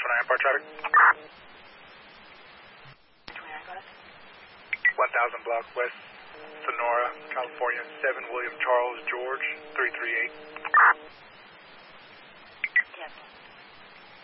Empire traffic. 1000 block west, Sonora, California, 7 William Charles George, 338.